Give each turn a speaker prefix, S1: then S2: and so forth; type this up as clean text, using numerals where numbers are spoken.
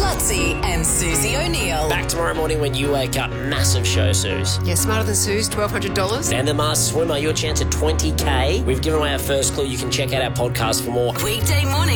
S1: Lutzi and Susie O'Neill.
S2: Back tomorrow morning when you wake up. Massive show, Suze.
S3: Yeah, Smarter Than Suze, $1,200.
S2: And the Masked Swimmer, your chance at $20,000. We've given away our first clue. You can check out our podcast for more.
S1: Weekday morning